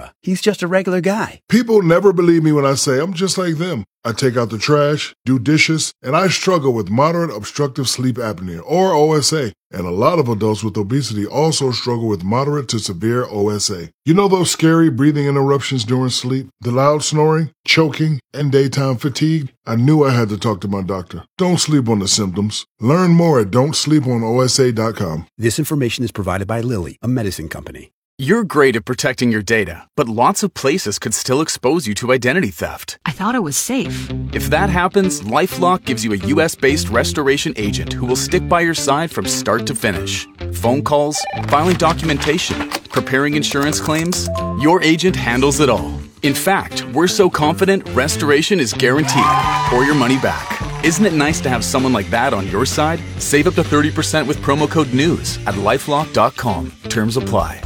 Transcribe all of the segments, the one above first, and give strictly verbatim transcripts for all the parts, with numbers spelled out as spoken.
era. He's just a regular guy. People never believe me when I say I'm just like them. I take out the trash, do dishes, and I struggle with moderate obstructive sleep apnea, or O S A. And a lot of adults with obesity also struggle with moderate to severe O S A. You know those scary breathing interruptions during sleep, the loud snoring, choking, and daytime fatigue? I knew I had to talk to my doctor. Don't sleep on the symptoms. Learn more at don't sleep on O S A dot com. This information is provided by Lilly, a medicine company. You're great at protecting your data, but lots of places could still expose you to identity theft. I thought it was safe. If that happens, LifeLock gives you a U S-based restoration agent who will stick by your side from start to finish. Phone calls, filing documentation, preparing insurance claims, your agent handles it all. In fact, we're so confident restoration is guaranteed, or your money back. Isn't it nice to have someone like that on your side? Save up to thirty percent with promo code NEWS at lifelock dot com. Terms apply.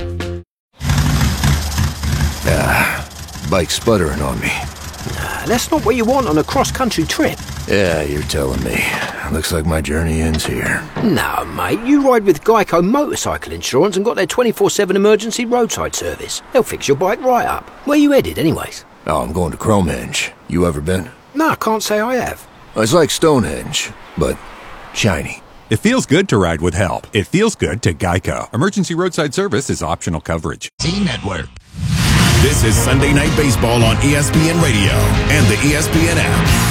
Ah, bike's sputtering on me. Nah, that's not what you want on a cross-country trip. Yeah, you're telling me. Looks like my journey ends here. No, mate, you ride with Geico Motorcycle Insurance and got their twenty-four seven emergency roadside service. They'll fix your bike right up. Where you headed, anyways? Oh, I'm going to Cromenge. You ever been? No, I can't say I have. It's like Stonehenge, but shiny. It feels good to ride with help. It feels good to Geico. Emergency roadside service is optional coverage. T-Network. This is Sunday Night Baseball on E S P N Radio and the E S P N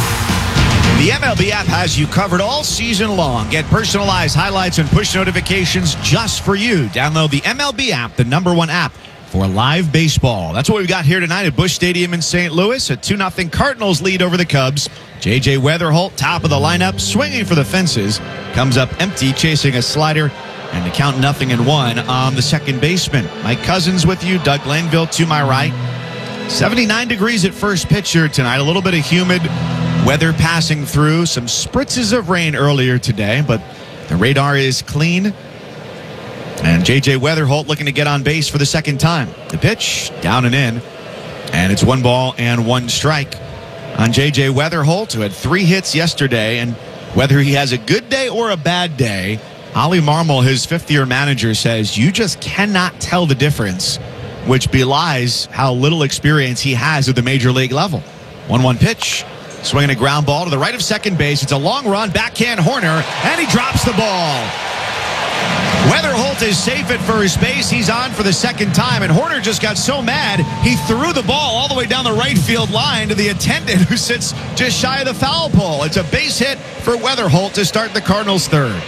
app. The M L B app has you covered all season long. Get personalized highlights and push notifications just for you. Download the M L B app, the number one app for live baseball. That's what we've got here tonight at Busch Stadium in Saint Louis. A two nothing Cardinals lead over the Cubs. J J Weatherholt, top of the lineup, swinging for the fences. Comes up empty, chasing a slider. And to count nothing and one on the second baseman. Mike Cousins with you, Doug Glanville to my right. seventy-nine degrees at first pitch here tonight. A little bit of humid weather passing through. Some spritzes of rain earlier today, but the radar is clean. And J J Weatherholt looking to get on base for the second time. The pitch, down and in. And it's one ball and one strike on J J Weatherholt, who had three hits yesterday. And whether he has a good day or a bad day, Ollie Marmol, his fifth-year manager, says you just cannot tell the difference, which belies how little experience he has at the major league level. one one pitch, swinging a ground ball to the right of second base. It's a long run, backhand Horner, and he drops the ball. Weatherholt is safe at first base. He's on for the second time, and Horner just got so mad, he threw the ball all the way down the right field line to the attendant who sits just shy of the foul pole. It's a base hit for Weatherholt to start the Cardinals' third.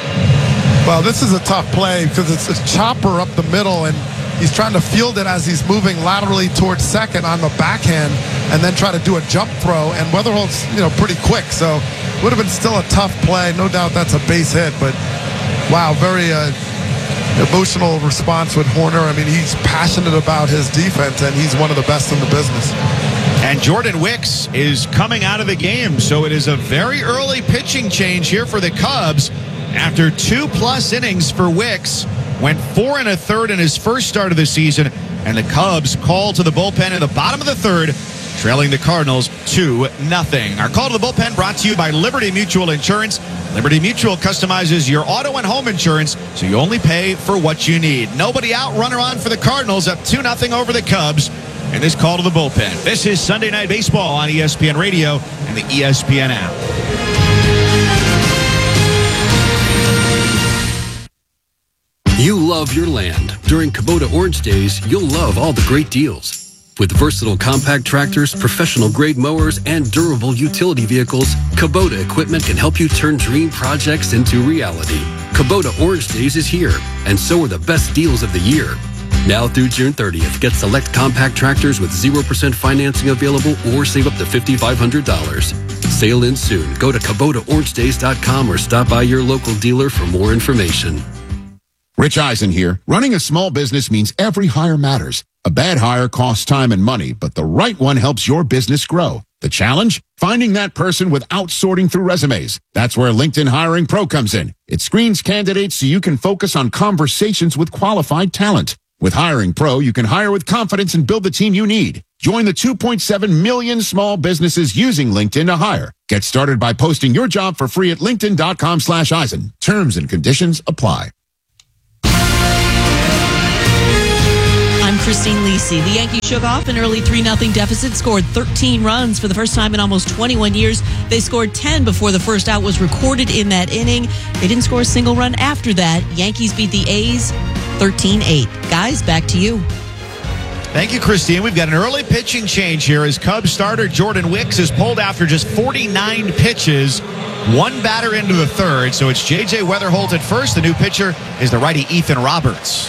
Well, this is a tough play because it's a chopper up the middle, and he's trying to field it as he's moving laterally towards second on the backhand and then try to do a jump throw. And Weatherholt's, you know, pretty quick, so would have been still a tough play. No doubt that's a base hit, but wow, very uh, emotional response with Horner. I mean, he's passionate about his defense, and he's one of the best in the business. And Jordan Wicks is coming out of the game, so it is a very early pitching change here for the Cubs. After two-plus innings for Wicks, went four and a third in his first start of the season, and the Cubs call to the bullpen in the bottom of the third, trailing the Cardinals two nothing. Our call to the bullpen brought to you by Liberty Mutual Insurance. Liberty Mutual customizes your auto and home insurance, so you only pay for what you need. Nobody out, runner on for the Cardinals, up two nothing over the Cubs. And this call to the bullpen. This is Sunday Night Baseball on E S P N Radio and the E S P N app. You love your land. During Kubota Orange Days, you'll love all the great deals. With versatile compact tractors, professional-grade mowers, and durable utility vehicles, Kubota equipment can help you turn dream projects into reality. Kubota Orange Days is here, and so are the best deals of the year. Now through June thirtieth, get select compact tractors with zero percent financing available or save up to five thousand five hundred dollars. Sale ends soon. Go to Kubota Orange Days dot com or stop by your local dealer for more information. Rich Eisen here. Running a small business means every hire matters. A bad hire costs time and money, but the right one helps your business grow. The challenge? Finding that person without sorting through resumes. That's where LinkedIn Hiring Pro comes in. It screens candidates so you can focus on conversations with qualified talent. With Hiring Pro, you can hire with confidence and build the team you need. Join the two point seven million small businesses using LinkedIn to hire. Get started by posting your job for free at linkedin.com slash Eisen. Terms and conditions apply. I'm Christine Lisi. The Yankees shook off an early three nothing deficit, scored thirteen runs for the first time in almost twenty-one years. They scored ten before the first out was recorded in that inning. They didn't score a single run after that. Yankees beat the A's thirteen eight. Guys, back to you. Thank you, Christine. We've got an early pitching change here as Cubs starter Jordan Wicks is pulled after just forty-nine pitches. One batter into the third, so it's J J Weatherholt at first. The new pitcher is the righty Ethan Roberts.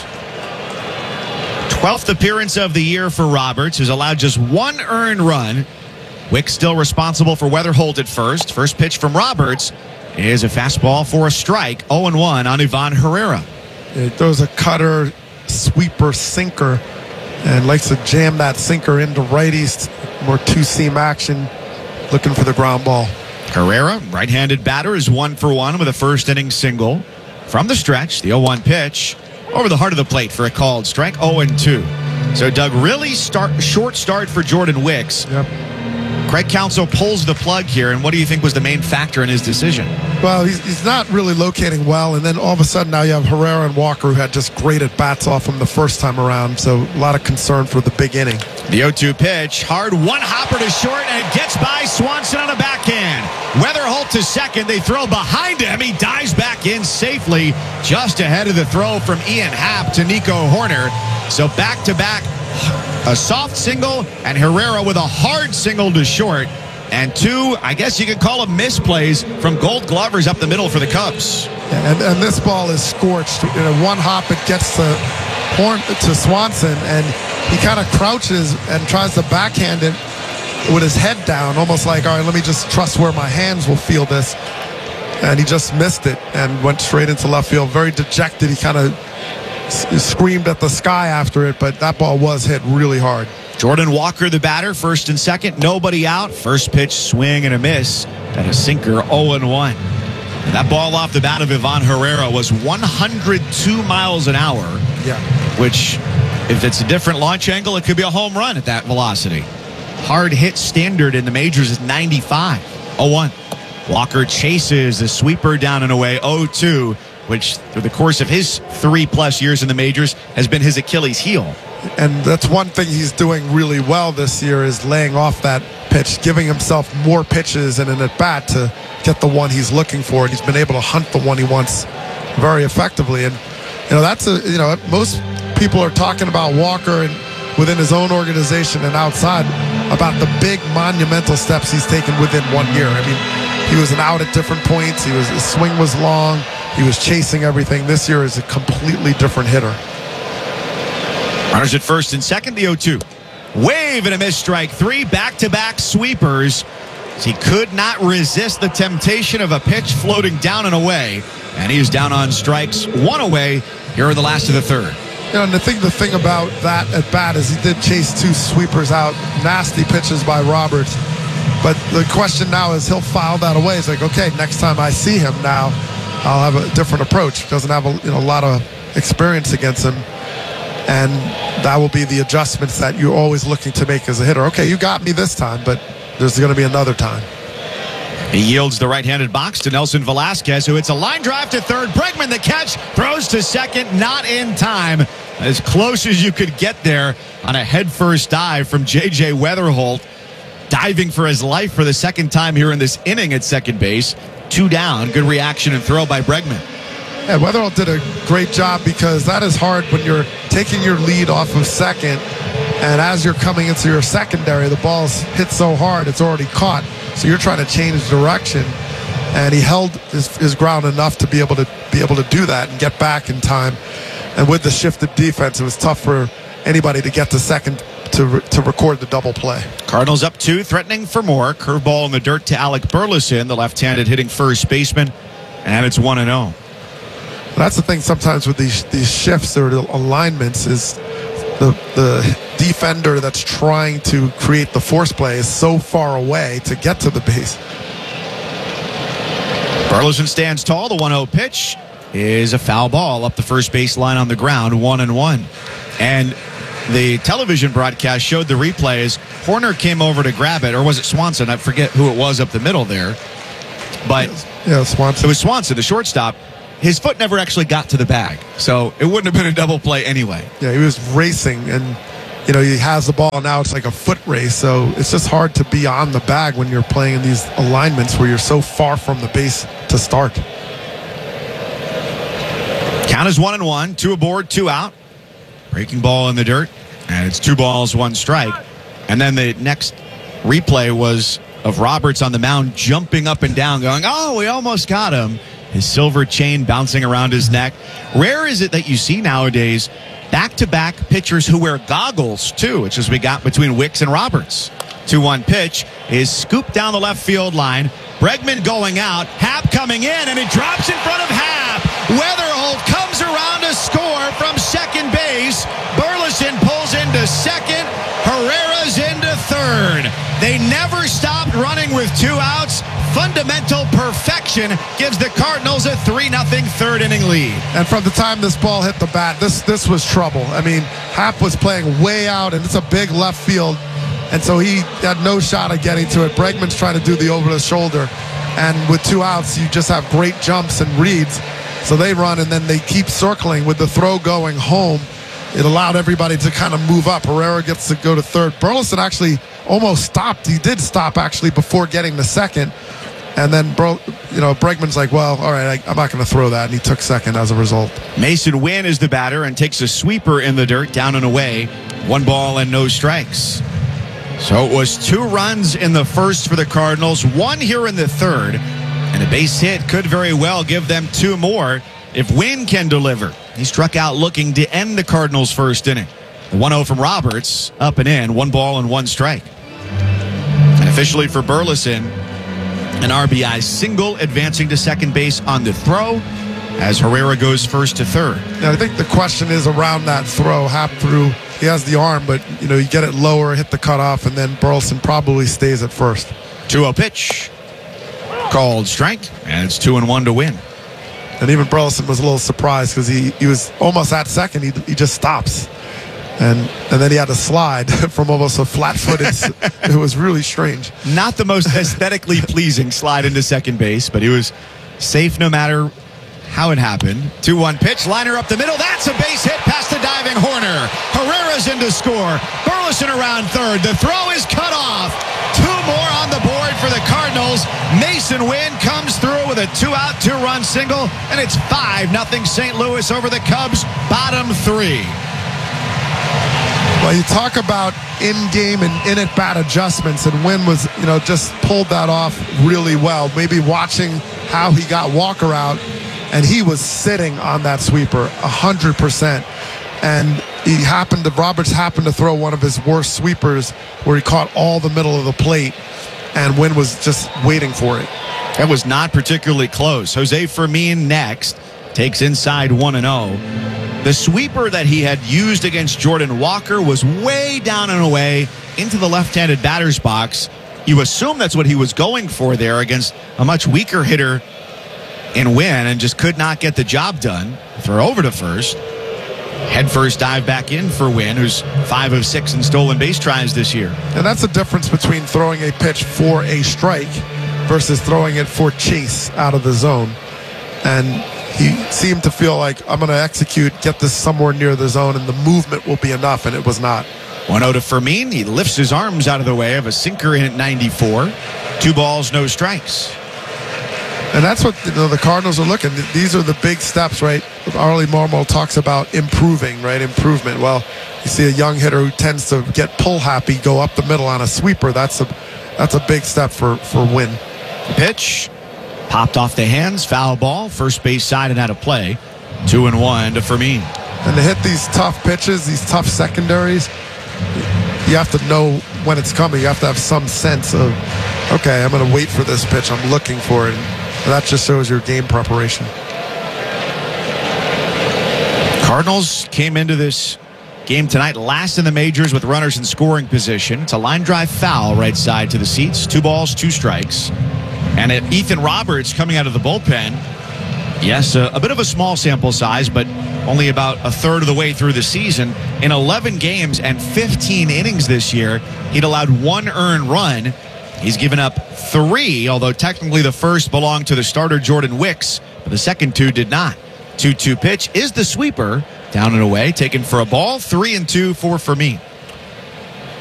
twelfth appearance of the year for Roberts, who's allowed just one earned run. Wicks still responsible for Weatherholt at first. First pitch from Roberts is a fastball for a strike. oh and one on Ivan Herrera. It throws a cutter, sweeper, sinker, and likes to jam that sinker into righties. More two-seam action, looking for the ground ball. Herrera, right-handed batter, is one for one with a first-inning single. From the stretch, the oh one pitch over the heart of the plate for a called strike, oh and two. So, Doug, really start short start for Jordan Wicks. Yep. Craig Counsell pulls the plug here, and what do you think was the main factor in his decision? Well, he's, he's not really locating well, and then all of a sudden now you have Herrera and Walker who had just great at-bats off him the first time around, so a lot of concern for the big inning. The oh two pitch, hard one-hopper to short, and it gets by Swanson on a backhand. Weatherholt to second, they throw behind him, he dives back in safely, just ahead of the throw from Ian Happ to Nico Horner. So back-to-back, a soft single, and Herrera with a hard single to short. And two, I guess you could call them misplays from Gold Glovers up the middle for the Cubs. And, and this ball is scorched. In a one hop, it gets to Horn to Swanson, and he kind of crouches and tries to backhand it with his head down, almost like, all right, let me just trust where my hands will feel this. And he just missed it and went straight into left field. Very dejected. He kind of screamed at the sky after it, but that ball was hit really hard. Jordan Walker, the batter, first and second, nobody out. First pitch, swing and a miss, and a sinker, oh and one. And that ball off the bat of Ivan Herrera was one hundred two miles an hour. Yeah. Which, if it's a different launch angle, it could be a home run at that velocity. Hard hit standard in the majors is ninety-five. oh one. Walker chases the sweeper down and away, oh two, which through the course of his three-plus years in the majors has been his Achilles heel. And that's one thing he's doing really well this year is laying off that pitch, giving himself more pitches and an at-bat to get the one he's looking for. And he's been able to hunt the one he wants very effectively. And, you know, that's a, you know, most people are talking about Walker and within his own organization and outside about the big monumental steps he's taken within one year. I mean, he was an out at different points. He was, his swing was long. He was chasing everything. This year is a completely different hitter. Runners at first and second, the oh two. Wave and a miss, strike three, back-to-back sweepers. He could not resist the temptation of a pitch floating down and away, and he was down on strikes, one away here in the last of the third. You know, and the thing, the thing about that at bat is he did chase two sweepers out, nasty pitches by Roberts. But the question now is he'll file that away. It's like, okay, next time I see him now, I'll have a different approach. Doesn't have a, you know, a lot of experience against him. And that will be the adjustments that you're always looking to make as a hitter. Okay, you got me this time, but there's going to be another time. He yields the right-handed box to Nelson Velasquez, who hits a line drive to third. Bregman, the catch, throws to second, not in time. As close as you could get there on a headfirst dive from J J Weatherholt, diving for his life for the second time here in this inning at second base. Two down, good reaction and throw by Bregman. Yeah, Weatherholt did a great job because that is hard when you're taking your lead off of second, and as you're coming into your secondary, the ball's hit so hard it's already caught. So you're trying to change direction, and he held his, his ground enough to be able to be able to do that and get back in time. And with the shifted defense, it was tough for anybody to get to second to re- to record the double play. Cardinals up two, threatening for more. Curveball in the dirt to Alec Burleson, the left-handed hitting first baseman, and it's one and oh. That's the thing sometimes with these these shifts or the alignments is the the defender that's trying to create the force play is so far away to get to the base. Burleson stands tall. The one oh pitch is a foul ball up the first base line on the ground, one and one. And the television broadcast showed the replay as Horner came over to grab it, or was it Swanson? I forget who it was up the middle there. But yeah, Swanson. It was Swanson, the shortstop. His foot never actually got to the bag, so it wouldn't have been a double play anyway. Yeah, he was racing, and you know, he has the ball, and now it's like a foot race. So it's just hard to be on the bag when you're playing in these alignments where you're so far from the base to start. Count is one and one, two aboard, two out. Breaking ball in the dirt, and it's two balls, one strike. And then the next replay was of Roberts on the mound jumping up and down, going, oh, we almost got him. His silver chain bouncing around his neck. Rare is it that you see nowadays back-to-back pitchers who wear goggles, too, which is we got between Wicks and Roberts. two one pitch is scooped down the left field line. Bregman going out. Happ coming in, and it drops in front of Happ. Weatherholt comes around to score from second base. Burleson pulls into second. Herrera's into third. They never stopped running with two outs. Fundamental perfection gives the Cardinals a three nothing third inning lead. And from the time this ball hit the bat, this this was trouble. I mean, Happ was playing way out, and it's a big left field. And so he had no shot at getting to it. Bregman's trying to do the over the shoulder. And with two outs, you just have great jumps and reads. So they run, and then they keep circling with the throw going home. It allowed everybody to kind of move up. Herrera gets to go to third. Burleson actually almost stopped. He did stop, actually, before getting to second. And then, Bro, you know, Bregman's like, well, all right, I, I'm not going to throw that. And he took second as a result. Mason Wynn is the batter and takes a sweeper in the dirt, down and away. One ball and no strikes. So it was two runs in the first for the Cardinals, one here in the third. And a base hit could very well give them two more if Wynn can deliver. He struck out looking to end the Cardinals' first inning. The one oh from Roberts, up and in, one ball and one strike. And officially for Burleson, an R B I single advancing to second base on the throw as Herrera goes first to third. Yeah, I think the question is around that throw. Happ through, he has the arm, but you know, you get it lower, hit the cutoff, and then Burleson probably stays at first. two oh pitch. Called strike, and it's two and one to win. And even Burleson was a little surprised because he, he was almost at second. He, he just stops. And and then he had to slide from almost a flat-footed. It was really strange. Not the most aesthetically pleasing slide into second base, but he was safe no matter how it happened. two one pitch, liner up the middle. That's a base hit past the diving Horner. Herrera's in to score. Burleson around third. The throw is cut off. Two more on the board for the Cardinals. Mason Wynn comes through with a two-out, two-run single, and it's five nothing Saint Louis over the Cubs, bottom three. Well, you talk about in-game and in-at-bat adjustments, and Wynn was, you know, just pulled that off really well. Maybe watching how he got Walker out, and he was sitting on that sweeper one hundred percent. And he happened to, Roberts happened to throw one of his worst sweepers where he caught all the middle of the plate, and Wynn was just waiting for it. That was not particularly close. Jose Fermin next takes inside one and oh. The sweeper that he had used against Jordan Walker was way down and away into the left-handed batter's box. You assume that's what he was going for there against a much weaker hitter in Wynn, and just could not get the job done. Throw over to first. Head first dive back in for Wynn, who's five of six in stolen base tries this year. And that's the difference between throwing a pitch for a strike versus throwing it for chase out of the zone. And he seemed to feel like, I'm going to execute, get this somewhere near the zone, and the movement will be enough, and it was not. one oh to Fermin. He lifts his arms out of the way of a sinker in at ninety-four. Two balls, no strikes. And that's what, you know, the Cardinals are looking. These are the big steps, right? Arlie Marmol talks about improving, right? Improvement. Well, you see a young hitter who tends to get pull happy, go up the middle on a sweeper. That's a that's a big step for, for Wynn. Pitch. Popped off the hands, foul ball, first base side and out of play. Two and one to Fermin. And to hit these tough pitches, these tough secondaries, you have to know when it's coming. You have to have some sense of, okay, I'm going to wait for this pitch. I'm looking for it. And that just shows your game preparation. Cardinals came into this game tonight last in the majors with runners in scoring position. It's a line drive foul right side to the seats. Two balls, two strikes. And at Ethan Roberts coming out of the bullpen, yes, a, a bit of a small sample size, but only about a third of the way through the season. In eleven games and fifteen innings this year, he'd allowed one earned run. He's given up three, although technically the first belonged to the starter Jordan Wicks, but the second two did not. two two pitch is the sweeper, down and away, taken for a ball, three and two for Fermin.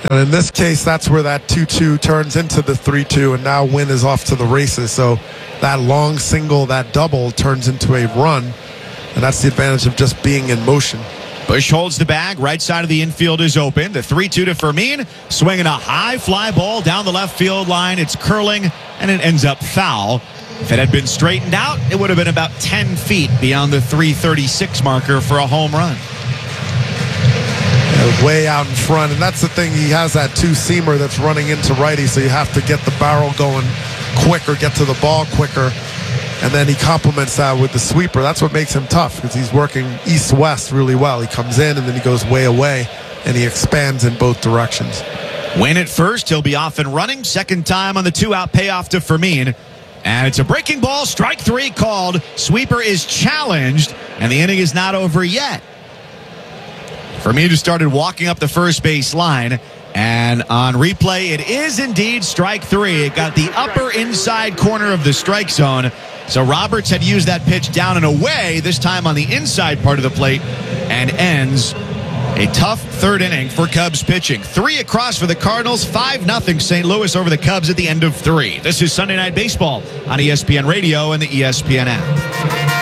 And in this case, that's where that two two turns into the three two, and now Wynn is off to the races. So that long single, that double turns into a run, and that's the advantage of just being in motion. Bush holds the bag. Right side of the infield is open. The three two to Fermin, swinging a high fly ball down the left field line. It's curling, and it ends up foul. If it had been straightened out, it would have been about ten feet beyond the three thirty-six marker for a home run. Way out in front, and that's the thing, he has that two-seamer that's running into righty, so you have to get the barrel going quicker, get to the ball quicker, and then he complements that with the sweeper. That's what makes him tough, because he's working east-west really well. He comes in, and then he goes way away, and he expands in both directions. Win at first, he'll be off and running. Second time on the two-out payoff to Fermin. And it's a breaking ball, strike three called. Sweeper is challenged, and the inning is not over yet. Fermin just started walking up the first base line, and on replay, it is indeed strike three. It got the upper inside corner of the strike zone. So Roberts had used that pitch down and away, this time on the inside part of the plate, and ends a tough third inning for Cubs pitching. Three across for the Cardinals, five nothing Saint Louis over the Cubs at the end of three. This is Sunday Night Baseball on E S P N Radio and the E S P N app.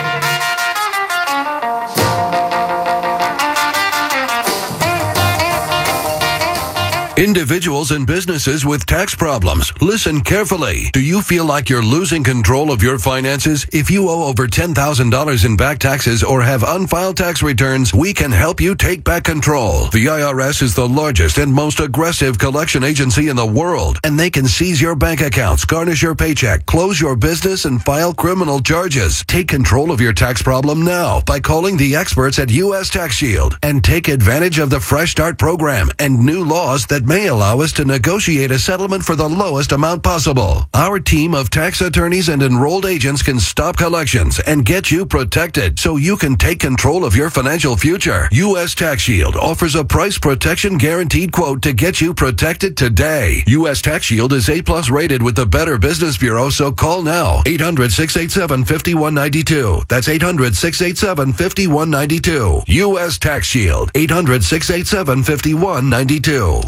Individuals and businesses with tax problems, listen carefully. Do you feel like you're losing control of your finances? If you owe over ten thousand dollars in back taxes or have unfiled tax returns, we can help you take back control. The I R S is the largest and most aggressive collection agency in the world, and they can seize your bank accounts, garnish your paycheck, close your business, and file criminal charges. Take control of your tax problem now by calling the experts at U S Tax Shield and take advantage of the Fresh Start program and new laws that may allow us to negotiate a settlement for the lowest amount possible. Our team of tax attorneys and enrolled agents can stop collections and get you protected so you can take control of your financial future. U S Tax Shield offers a price protection guaranteed quote to get you protected today. U S Tax Shield is A plus rated with the Better Business Bureau, so call now. eight hundred, six eight seven, five one nine two. That's eight hundred, six eight seven, five one nine two. U S Tax Shield. eight hundred, six eight seven, five one nine two.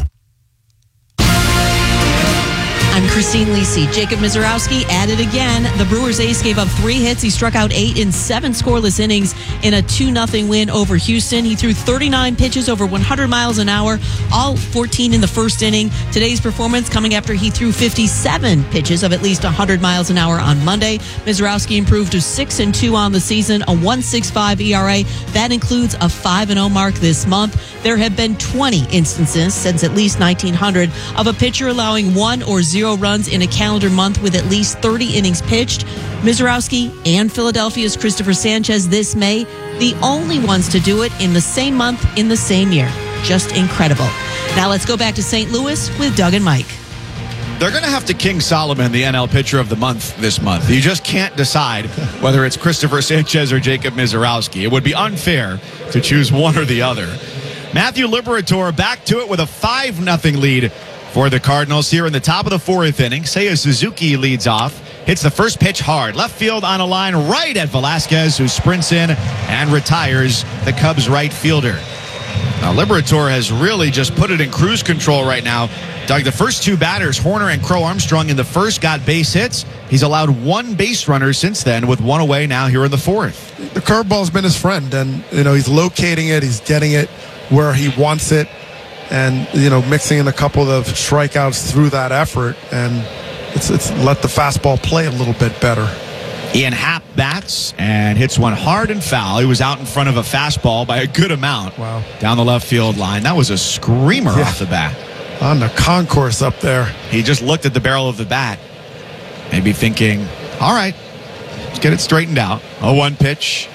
I'm Christine Lisi. Jacob Mizorowski at it again. The Brewers ace gave up three hits. He struck out eight in seven scoreless innings in a two nothing win over Houston. He threw thirty-nine pitches over one hundred miles an hour, all fourteen in the first inning. Today's performance coming after he threw fifty-seven pitches of at least one hundred miles an hour on Monday. Mizorowski improved to six and two on the season, a one point six five E R A. That includes a five and oh mark this month. There have been twenty instances since at least nineteen hundred of a pitcher allowing one or zero runs in a calendar month with at least thirty innings pitched. Mizorowski and Philadelphia's Christopher Sanchez this May, the only ones to do it in the same month in the same year. Just incredible. Now let's go back to Saint Louis with Doug and Mike. They're going to have to King Solomon the N L Pitcher of the Month this month. You just can't decide whether it's Christopher Sanchez or Jacob Mizorowski. It would be unfair to choose one or the other. Matthew Liberatore back to it with a five nothing lead for the Cardinals here in the top of the fourth inning. Seiya Suzuki leads off, hits the first pitch hard. Left field on a line right at Velasquez, who sprints in and retires the Cubs right fielder. Now, Liberatore has really just put it in cruise control right now. Doug, the first two batters, Horner and Crow Armstrong in the first, got base hits. He's allowed one base runner since then, with one away now here in the fourth. The curveball's been his friend, and you know he's locating it, he's getting it where he wants it, and you know mixing in a couple of strikeouts through that effort, and it's it's let the fastball play a little bit better. Ian Happ bats and hits one hard and foul. He was out in front of a fastball by a good amount. Wow. Down the left field line. That was a screamer yeah. off the bat. On the concourse up there. He just looked at the barrel of the bat, maybe thinking, all right, let's get it straightened out. oh one pitch.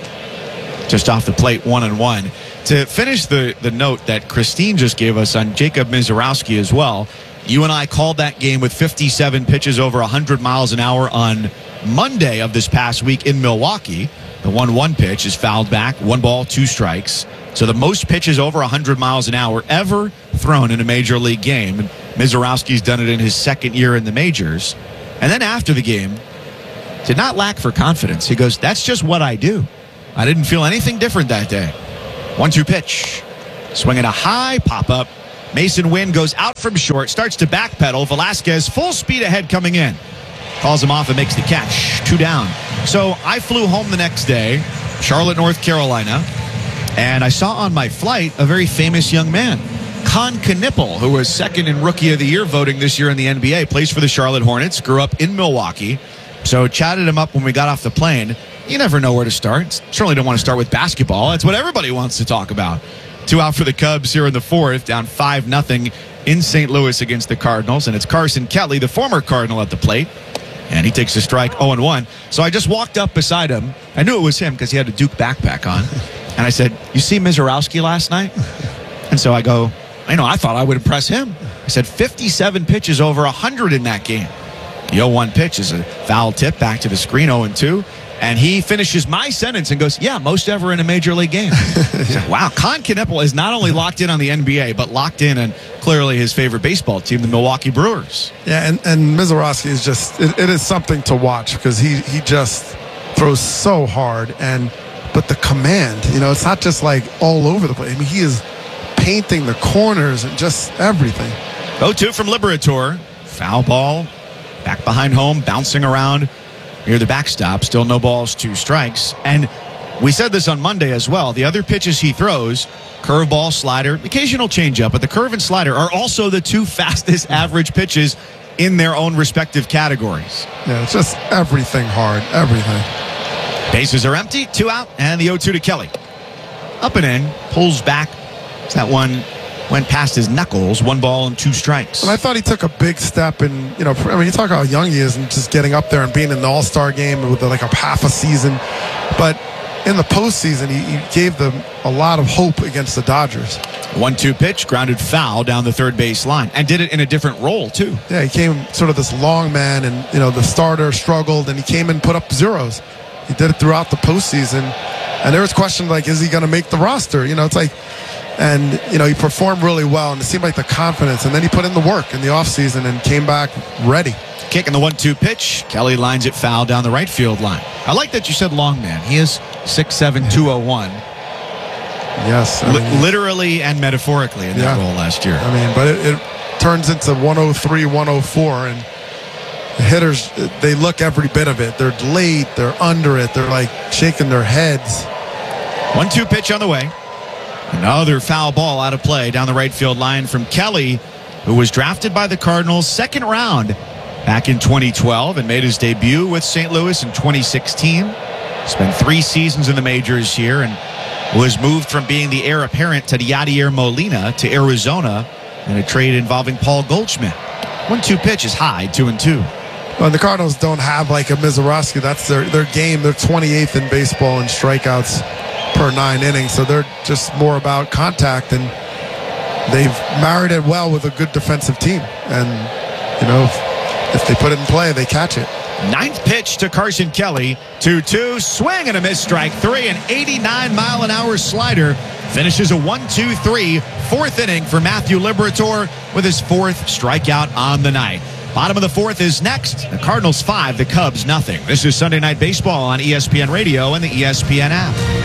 Just off the plate, one and one. To finish the, the note that Christine just gave us on Jacob Mizorowski as well, you and I called that game with fifty-seven pitches over one hundred miles an hour on Monday of this past week in Milwaukee. The one one pitch is fouled back, one ball, two strikes. So the most pitches over one hundred miles an hour ever thrown in a major league game. And Mizorowski's done it in his second year in the majors. And then after the game, did not lack for confidence. He goes, that's just what I do. I didn't feel anything different that day. one two pitch. Swinging a high pop-up. Mason Wynn goes out from short, starts to backpedal. Velasquez full speed ahead coming in. Calls him off and makes the catch. Two down. So I flew home the next day, Charlotte, North Carolina, and I saw on my flight a very famous young man, Con Knippel, who was second in Rookie of the Year voting this year in the N B A, plays for the Charlotte Hornets, grew up in Milwaukee. So chatted him up when we got off the plane. You never know where to start. Certainly don't want to start with basketball. That's what everybody wants to talk about. Two out for the Cubs here in the fourth, down five nothing in Saint Louis against the Cardinals. And it's Carson Kelly, the former Cardinal, at the plate. And he takes a strike, oh and one. So I just walked up beside him. I knew it was him because he had a Duke backpack on. And I said, you see Mizorowski last night? And so I go, I know, I thought I would impress him. I said, fifty-seven pitches, over one hundred in that game. The oh one pitch is a foul tip back to the screen, oh and two. And he finishes my sentence and goes, yeah, most ever in a major league game. Said, wow, Con Knippel is not only locked in on the N B A, but locked in on clearly his favorite baseball team, the Milwaukee Brewers. Yeah, and, and Mizorowski is just, it, it is something to watch because he, he just throws so hard. And but the command, you know, it's not just like all over the place. I mean, he is painting the corners and just everything. oh two from Liberator. Foul ball. Back behind home, bouncing around near the backstop. Still no balls, two strikes. And we said this on Monday as well. The other pitches he throws, curveball, slider, occasional changeup, but the curve and slider are also the two fastest average pitches in their own respective categories. Yeah, it's just everything hard, everything. Bases are empty, two out, and the oh two to Kelly. Up and in, pulls back. That one went past his knuckles, one ball and two strikes. And I thought he took a big step in, you know, I mean, you talk about how young he is and just getting up there and being in the All-Star game with like a half a season. But in the postseason, he, he gave them a lot of hope against the Dodgers. one two pitch, grounded foul down the third base line, and did it in a different role, too. Yeah, he came sort of this long man, and, you know, the starter struggled, and he came and put up zeros. He did it throughout the postseason. And there was question, like, is he going to make the roster? You know, it's like, and, you know, he performed really well, and it seemed like the confidence. And then he put in the work in the offseason and came back ready. Kicking the one two pitch. Kelly lines it foul down the right field line. I like that you said long man. He is six seven, two oh one. Yes. I L- mean, literally and metaphorically in that yeah. role last year. I mean, but it, it turns into one oh three, one oh four, and the hitters, they look every bit of it. They're late, they're under it, they're like shaking their heads. one two pitch on the way. Another foul ball out of play down the right field line from Kelly, who was drafted by the Cardinals second round back in twenty twelve and made his debut with Saint Louis in twenty sixteen. Spent three seasons in the majors here and was moved from being the heir apparent to Yadier Molina to Arizona in a trade involving Paul Goldschmidt. one two pitch is high, two and two. Well, the Cardinals don't have like a Mizorowski. That's their, their game. They're twenty-eighth in baseball in strikeouts per nine innings, so they're just more about contact, and they've married it well with a good defensive team. And, you know, if, if they put it in play, they catch it. Ninth pitch to Carson Kelly. two two, swing and a miss, strike three. An eighty-nine mile an hour slider finishes a one two three. Fourth inning for Matthew Liberator with his fourth strikeout on the night. Bottom of the fourth is next. The Cardinals five, the Cubs nothing. This is Sunday Night Baseball on E S P N Radio and the E S P N app.